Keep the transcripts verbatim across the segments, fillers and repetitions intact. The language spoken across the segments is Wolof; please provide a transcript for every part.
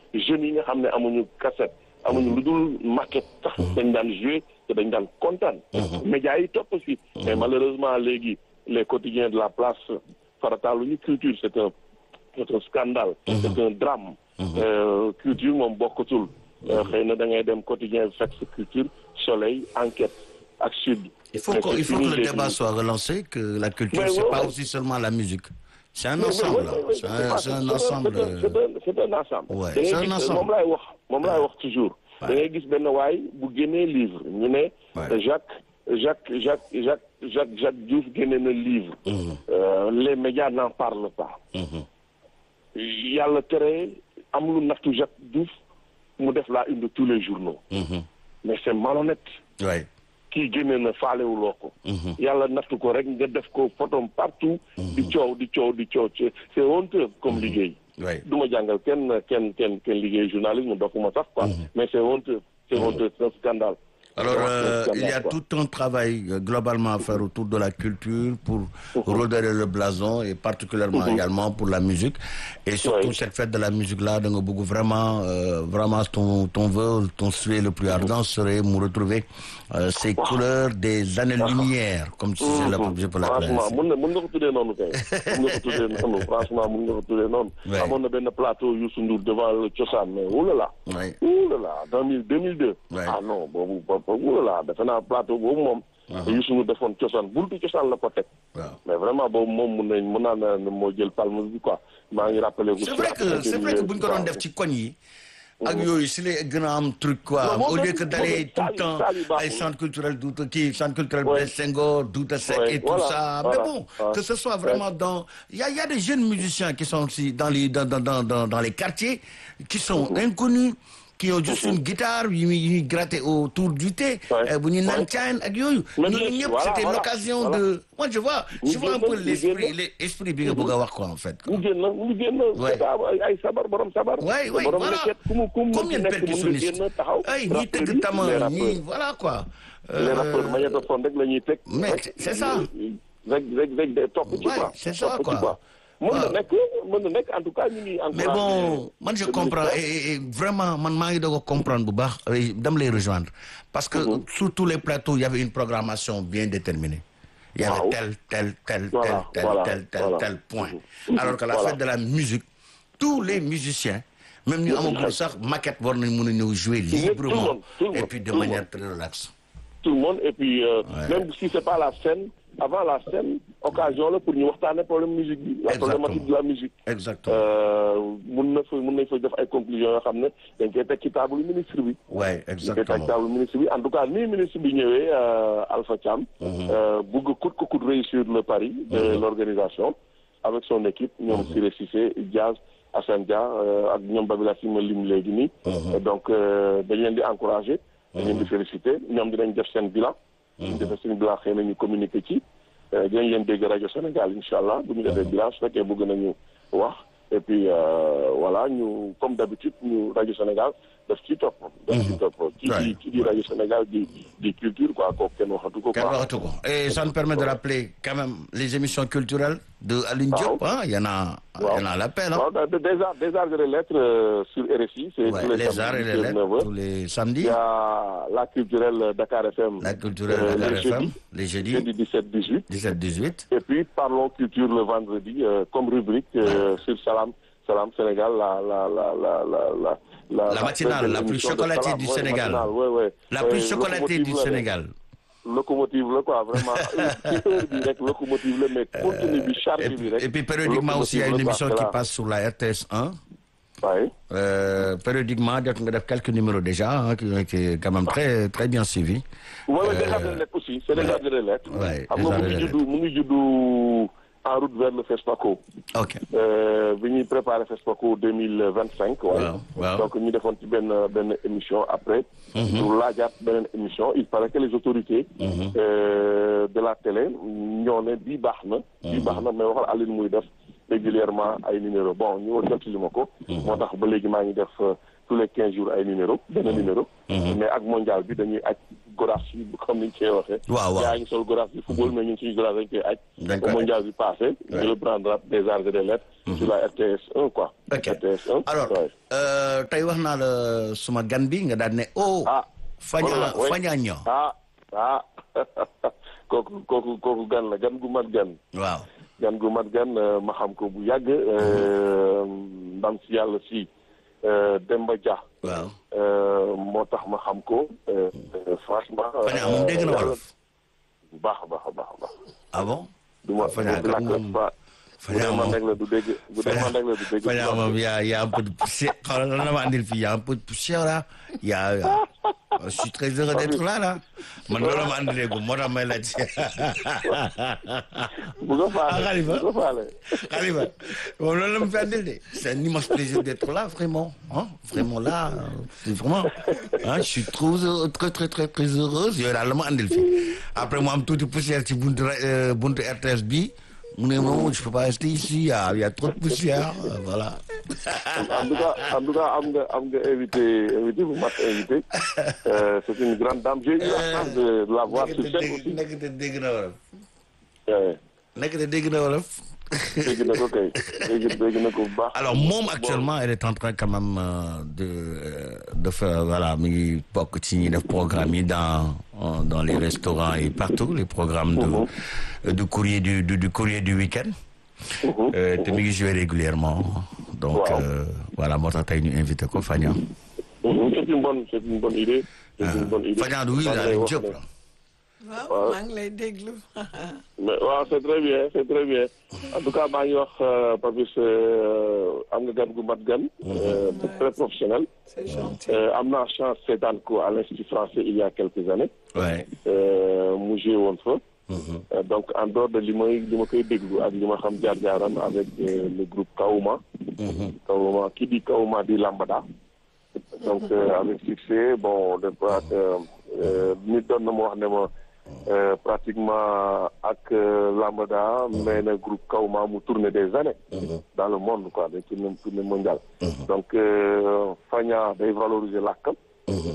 jeunes yi nga xam ne amuñu cassette amuñu lu dul maquette sax dañ daan jouer te dañ daan kontaan. médias yi topp aussi. mais malheureusement léegi les quotidiens de la place farataaluñu culture c'est un c'est un scandale. c'est un drame. Euh, culture moom bokkatul. xëy na da ngay dem quotidien fekk sa culture Soleil Enquête ak Sud. Il faut, il faut que le débat soit relancé, que la culture, c'est ouais, pas ouais. aussi seulement la musique. C'est un ensemble. C'est un, c'est un ensemble. C'est un ensemble. Ouais, c'est un ensemble. moom laay wax moom laay wax toujours. da ngay gis benn waay bu génnee livre ñu ne. Jacques Jacques Jacques Jacques Jacques Jacques Diouf génne na livre. Euh, les médias n'en parlent pas. Yàlla tere am lu nattu Jacques Diouf mu def la une de tous les journaux. Mais c'est malhonnête. Ouais. kii génne na faalewuloo ko. yàlla nattu ko rek nga def ko photom partout. di coow di coow di coow c'est honteux comme liggéey. du ma jàngal kenn kenn kenn kenn liggéey journalisme doxuma sax quoi. mais c'est honteux c'est honteux c'est un scandale. Alors, euh, il y a tout un travail euh, globalement à faire autour de la culture pour uh-huh. redorer le blason et particulièrement uh-huh. également pour la musique. Et surtout, ouais. cette fête de la musique-là, donc, beaucoup, vraiment, euh, vraiment ton, ton vœu, ton souhait le plus ardent serait de retrouver euh, ces wow. couleurs des années-lumière, comme tu disais là, je peux la classe. Franchement, mën nga ko tuddee noonu kay. Mën nga ko tuddee noonu, franchement, mën nga ko tuddee noonu. Amoon na benn plateau Youssou Ndour devant le Cosaan, mais oulala. Oui. Oulala, deux mille deux. Ouais. Ah non, boobu oulala, defe naa plateau boobu moom. Youssou Ndour defoon Cosaan, buntu Cosaan la ko teg. Mais vraiment boobu moom mun nañ mën naa ne moo jël palme bi quoi. Maa ngi rappelé. C'est vrai que c'est vrai que buñ ko doon def ci koñ yi. ak yooyu si lay gën a am truc quoi au lieu que d'aller tout le temps ay centre culturel Douta kii centre culturel Blaise Senghor Douta Seck et tout ça mais bon que ce soit vraiment dans il y a il y a des jeunes musiciens qui sont aussi dans les dans dans dans dans les quartiers qui sont inconnus qui ont juste une guitare yu ñuy gratter autour du thé bu ñu naan caayan ak yooyu ñooñu ñëpp c'était l'occasion de moi je vois je vois un peu l'esprit l'esprit bi nga bëgg a wax quoi en fait mu génn mu génn ay sabar borom sabar oui oui voilà combien de percussionnistes ay ñi tëgg tama ñi voilà quoi les rappeurs magnétophone rek la ñuy teg mais c'est ça rek rek rek topp ci quoi c'est ça quoi mën na nekk mën na nekk en tout cas ñu ngi encouragé. mais bon man je comprends et, et vraiment man maa ngi doog a comprendre bu baax dama lay rejoindre parce que mm-hmm. sur tous les plateaux il y avait une programmation bien déterminée. Il y avait wow. tel tel tel voilà, tel voilà, tel tel voilà. tel point. Mm-hmm. Alors que la voilà. fête de la musique tous les musiciens même ñu amagul sax maquette war nañ mën a ñëw jouer librement et puis de manière très relaxe. Tout le monde et puis euh, ouais. même si c'est pas la scène. Avant la scène occasion la pour ñu waxtaanee problème musique bi. la problématique de la musique. exactement mun na fa mun nañ fa def ay conclusions yoo xam ne dañ koy teg ci table ministre bi. oui exactement dañ koy teg table ministre bi en tout cas nii ministre bi ñëwee Alpha Thiam. bëgg coûte que coûte réussir le pari de l'organisation avec son équipe ñoom Siré Cissé Diaz Assane Dia ak ñoom Babila Si ma lim léegi nii. donc dañ leen di encourager. dañ leen di féliciter ñoom dinañ def seen bilan. ñu defee suñu bilan xëy na ñu communiqué ci dinañ leen dégg rajo Sénégal incha allah bu ñu defee bilan su fekkee bëgg nañu wax et puis voilà ñu comme d'habitude ñu rajo Sénégal daf ciy topp. daf ciy topp ci di ci di rajo Sénégal di di culture quoi kooku kenn waxatu ko. kenn waxatu ko et ça nous permet de rappeler quand même les émissions culturelles de Aline Diop ah y en a y en a l'appel ah. waaw des arts des arts et des lettres sur R F I. c'est tous les arts et les lettres tous les samedis. Il y a la culturelle Dakar F M. la culturelle Dakar F M les jeudis. jeudi dix-sept dix-huit. dix-sept dix-huit. et puis parlons culture le vendredi comme rubrique sur Salam Salam Sénégal la la la la la. La, la matinale la plus chocolatée du Sénégal. Ouais, ouais. La plus chocolatée du Sénégal. Locomotive la quoi vraiment heure bi rek locomotive la mais contenu bi charge bi rek. Et puis périodiquement aussi il y a une émission qui passe sur la R T S un. Oui. Euh, périodiquement jot nga def quelques numéros déjà hein, qui ont été quand même très très bien suivis. Oui oui des arts et des lettres aussi c'est des arts et des lettres. Ouais, xam nga mu ngi juddu mu ngi juddu en route vers le FESPACO. ok bi ñuy préparé FESPACO deux mille vingt cinq. waaw waaw donc ñu defoon ci benn benn émission après. pour laajaat beneen émission il paraît que les autorités. de la télé ñoo ne bii baax na. bii baax na mais waxal Aline muy def régulièrement ay numéro bon ñu jottali ma ko. moo tax ba léegi maa ngi def tous les quinze jours ay numéro benn numéro. mais ak mondial bi dañuy aj goraas yi comme ni ñu koy waxee. waaw waaw yaa ngi sol goraas bi football mais ñun suñu goraas dañ koy aj. dañ koy ba mondial bi passé. je le prendrai des arts et des lettres. sur la R T S un quoi. ok R T S un. alors tey wax naa la suma gan bi nga daan ne oh. ah Fagna Fagna Niang. ah ah kooku kooku kooku gan la gan gu mat gan. waaw. gan gu mat gan ma xam ko bu yàgg. ndam si yàlla si Demba Dia. waaw. moo tax ma xam ko. franchement. Fagna moom dégg na wolof. bu baax a baax a baax a baax. ah bon. du ma Fagna du moom bu dee man rek la du dégg bu dee man rek la du dégg. Fagna moom yaa yaa un peu de poussière xoolal lan la ma andil fii yaa un peu de poussière là yaa je suis très heureux d'être là là man loolu ma andilee ko moo tax may laaj. bu ko faale bu ko faale. Khalifa moom loolu la ma fi andil de c'est un immense plaisir d'être là vraiment ah vraiment là c'est vraiment ah je suis trop très très très très heureuse yooyu daal la ma andil fii après mu am tuuti poussière ci buntu buntu R T S bi. mu ne moom je peux pas rester ici il y a il y a trop de poussière voilà. en tout cas en tout cas am nga am nga invité invité bu mat invité c'est une grande dame j'ai eu la chance de la voir sur scène aussi. nekk te dégg na wolof. oui. nekk te dégg na wolof. dégg na ko kay dégg dégg na ko bu baax. alors moom actuellement elle est en train quand même de de faire voilà mi ngi bokk ci ñi def programme yi dans dans les restaurants et partout les programmes de mm-hmm. de courrier du du du courrier du week-end. Mm-hmm. euh, te mi ngi jouer régulièrement donc wow. euh, voilà moo tax tey ñu invité ko Fagna. Mm-hmm. c'est une bonne c'est une bonne idée. c'est une bonne idée. Fagna du oui Aliou Diop la. waaw maa ngi lay déglu. mais waaw c'est très bien c'est très bien en tout cas maa ngi wax Papis am nga gan gu mat gan. c'est très professionnel. c'est gentil. am naa chance seetaan ko à l'Institut français il y a quelques années. ouais. mu joué woon fa. donc en dehors de li may li ma koy déglu ak li ma xam jaar-jaaram avec le groupe Kaouma. Kaouma qui dit Kaouma dit Lambada. donc avec succès bon de part nit doon na ma wax ne ma. Euh, pratiquement ak euh, Lambada mais na groupe Kaouma mu tourné des années mm-hmm. dans le monde quoi day tourné tourné mondial mm-hmm. donc euh, Fagna day valoriser làkkam mm-hmm.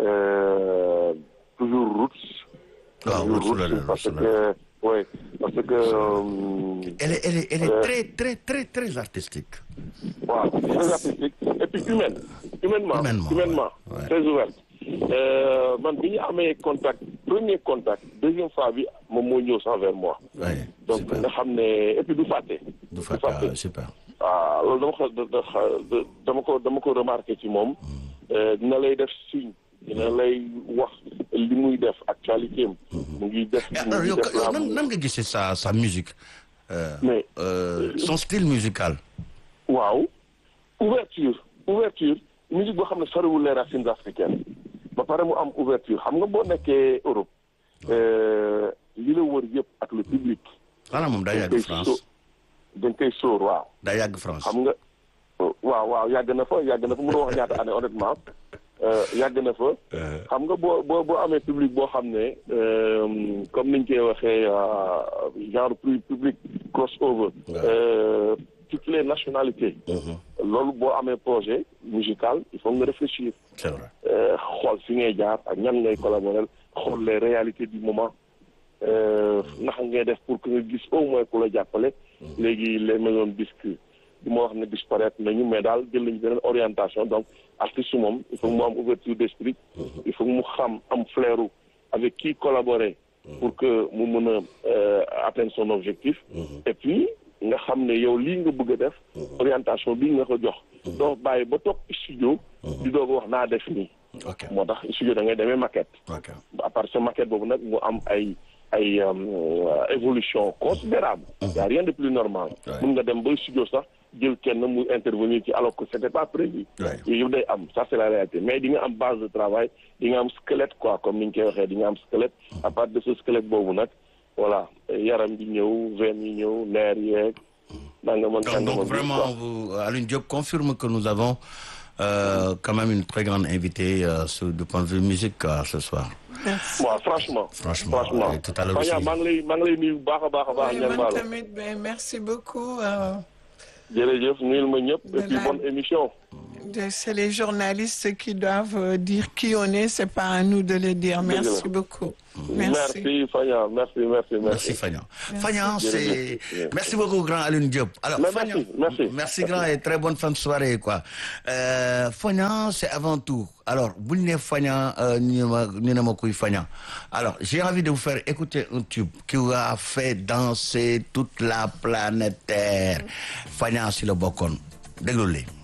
euh, toujours roots ah, toujours roots roots parce que oui parce que euh, elle est elle est elle est euh, très très très très artistique waaw wow, très artistique et puis humaine humainement humainement, humainement ouais. très ouverte Euh, man bi ñu amee contact premier contact deuxième fois bi moom moo ñëw sax vers moi. oui donc nga xam ne et puis du fàtte. du fàtte ah super. ah loolu dama ko dama ko dama ko remarqué ci moom. dina lay def signe. dina lay wax li muy def actualité am. mu ngi def mu ngi def yow nan nan nga gisee sa sa musique. mais son style musical. waaw ouverture ouverture musique boo xam ne soriwul les racines africaines. ba pare mu am ouverture xam nga boo nekkee Europe li la wër yëpp ak le public. xanaa moom daa yàgg France dañ koy sóor waaw. daa yàgg France xam nga waaw waaw yàgg na fa yàgg na fa mënoo wax ñaata année honnêtement yàgg na fa. xam nga boo boo boo amee public boo xam ne comme niñ koy waxee genre public cross over. toutes les nationalités. loolu boo amee projet musical il faut nga réfléchir. c'est vrai. xool fi ngay jaar ak ñan ngay collaborer xool les réalités du moment naka ngay def pour que nga gis au moins ku la jàppale. léegi les maisons de disques du ma wax ne disparaître nañu mais daal jël nañu beneen orientation donc artiste moom il faut mu am ouverture d'esprit. il faut mu xam am flairu avec qui collaborer. pour que mu mën a atteindre son objectif. et puis. nga xam ne yow lii nga bëgg a def orientation bii nga ko jox doo bàyyi ba toog studio di doog wax naa def nii moo tax studio da ngay demee maquette à part sa maquette boobu nag mu am ay ay évolution considérable y a rien de plus normal mun nga dem ba studio sax jël kenn mu intervenir ci alors que c'était pas prévu yooyu yëpp day am ça c'est la réalité mais di nga am base de travail di nga am squelette quoi comme ni ñu koy waxee di nga am squelette à part de ce squelette boobu nag voilà yaram bi ñëw veine yi ñëw nerf yeeg. donc donc vraiment vous Aliou Diop confirme que nous avons euh, quand même une très grande invitée euh, sur du point de vue musique euh, ce soir. merci waaw franchement. franchement franchement tout à l'heure aussi maa ngi lay maa ngi lay nuyu bu baax a baax a baax. man tamit merci beaucoup jërëjëf nuyul ma ñëpp et puis bonne émission. C'est les journalistes qui doivent dire qui on est, c'est pas à nous de le dire. Merci beaucoup. Merci, merci Fagna, merci, merci, merci. Merci Fagna. Fagna, c'est... Merci beaucoup, grand Alioune Diop. Alors, Mais Fagna, merci, merci. Merci, grand, et très bonne fin de soirée, quoi. Euh, Fagna, c'est avant tout. Alors, vous n'êtes Fagna, ni Namakouy Fagna. Alors, j'ai envie de vous faire écouter un tube qui vous a fait danser toute la planète Terre. Fagna, c'est le bocon. Désolé.